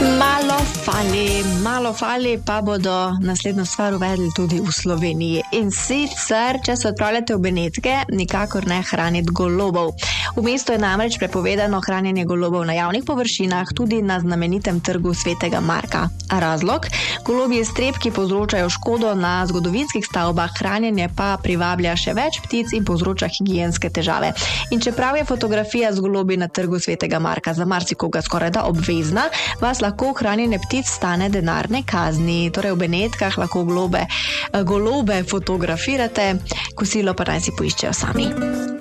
Malo fali pa bodo naslednjo stvar uvedli tudi v Sloveniji. In sicer, če se odpravljate v Benetke, nikakor ne hraniti golobov. V mestu je namreč prepovedano hranjenje golobov na javnih površinah, tudi na znamenitem trgu Svetega Marka. Razlog? Golobi iztrebki povzročajo škodo na zgodovinskih stavbah, hranjenje pa privablja še več ptic in povzroča higienske težave. In čeprav je fotografija z golobi na trgu Svetega Marka za marsikoga skorajda obvezna, vas lahko hranjenje ptic stane denarne kazni. Torej v Benetkah lahko golobe fotografirate, kosilo pa naj si poiščejo sami.